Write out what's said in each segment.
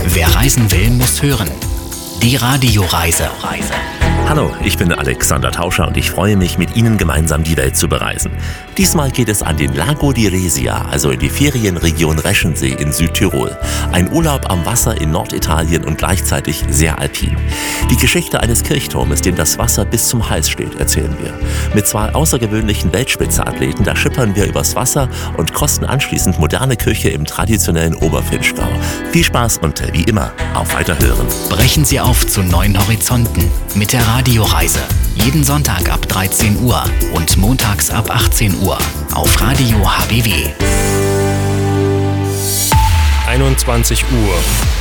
Wer reisen will, muss hören. Die Radioreise. Hallo, ich bin Alexander Tauscher und ich freue mich, mit Ihnen gemeinsam die Welt zu bereisen. Diesmal geht es an den Lago di Resia, also in die Ferienregion Reschensee in Südtirol. Ein Urlaub am Wasser in Norditalien und gleichzeitig sehr alpin. Die Geschichte eines Kirchturmes, dem das Wasser bis zum Hals steht, erzählen wir. Mit zwei außergewöhnlichen Weltspitze-Athleten, da schippern wir übers Wasser und kosten anschließend moderne Küche im traditionellen Oberfinchgau. Viel Spaß und wie immer, auf Weiterhören. Brechen Sie auf zu neuen Horizonten mit der Radioreise. Jeden Sonntag ab 13 Uhr und montags ab 18 Uhr auf Radio HBW. 21 Uhr.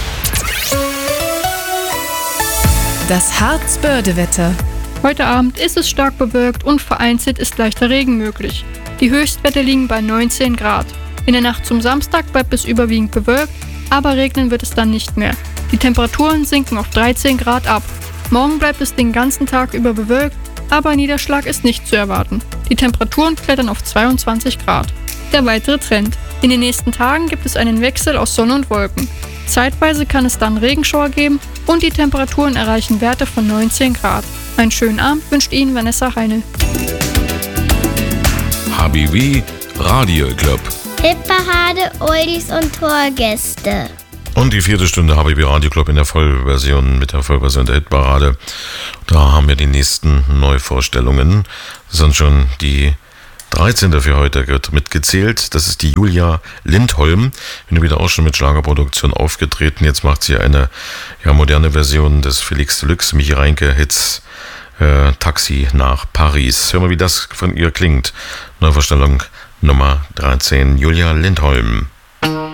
Das Harzbördewetter. Heute Abend ist es stark bewölkt und vereinzelt ist leichter Regen möglich. Die Höchstwerte liegen bei 19 Grad. In der Nacht zum Samstag bleibt es überwiegend bewölkt, aber regnen wird es dann nicht mehr. Die Temperaturen sinken auf 13 Grad ab. Morgen bleibt es den ganzen Tag über bewölkt, aber Niederschlag ist nicht zu erwarten. Die Temperaturen klettern auf 22 Grad. Der weitere Trend. In den nächsten Tagen gibt es einen Wechsel aus Sonne und Wolken. Zeitweise kann es dann Regenschauer geben und die Temperaturen erreichen Werte von 19 Grad. Einen schönen Abend wünscht Ihnen Vanessa Heine. HBW Radio Club. Hitparade, Oldies und Torgäste. Und die 4. Stunde HBW Radio Club in der Vollversion, mit der Vollversion der Hitparade. Da haben wir die nächsten Neuvorstellungen. Das sind schon die 13. für heute mitgezählt. Das ist die Julia Lindholm. Bin wieder auch schon mit Schlagerproduktion aufgetreten. Jetzt macht sie eine moderne Version des Felix Deluxe Michi Reinke Hits Taxi nach Paris. Hören wir, wie das von ihr klingt. Neuvorstellung Nummer 13, Julia Lindholm.